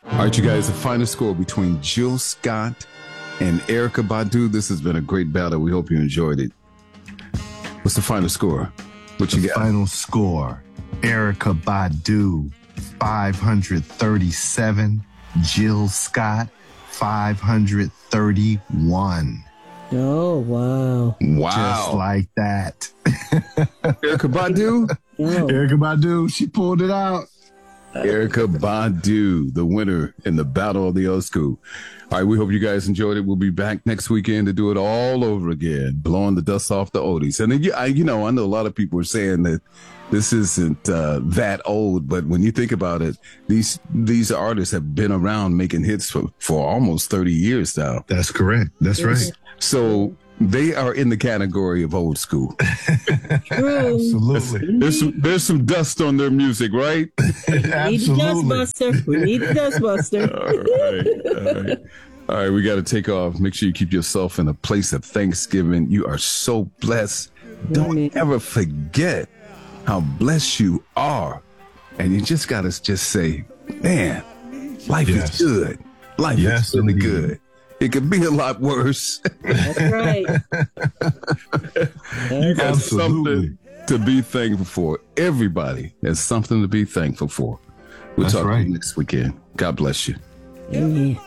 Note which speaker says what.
Speaker 1: All right, you guys, the final score between Jill Scott and Erykah Badu. This has been a great battle. We hope you enjoyed it. What's the final score? What you got?
Speaker 2: Final score, Erykah Badu, 537. Jill Scott, 531.
Speaker 3: Oh, wow.
Speaker 1: Wow.
Speaker 2: Just like that.
Speaker 1: Erykah Badu?
Speaker 3: Oh.
Speaker 2: Erykah Badu, she pulled it out.
Speaker 1: Erykah Badu, the winner in the Battle of the Old School. All right, we hope you guys enjoyed it. We'll be back next weekend to do it all over again, blowing the dust off the oldies. And then, I know a lot of people are saying that this isn't that old, but when you think about it, these artists have been around making hits for almost 30 years now.
Speaker 2: That's correct. That's right.
Speaker 1: So they are in the category of old school.
Speaker 2: Absolutely.
Speaker 1: There's some dust on their music, right?
Speaker 2: Absolutely.
Speaker 3: We need a dustbuster.
Speaker 1: All right. We got to take off. Make sure you keep yourself in a place of thanksgiving. You are so blessed. Don't ever forget how blessed you are. And you just got to just say, man, life is good. Life is really good. It could be a lot worse.
Speaker 3: That's right.
Speaker 1: You got something to be thankful for. Everybody has something to be thankful for. We'll talk to you next weekend. God bless you.
Speaker 3: Amen.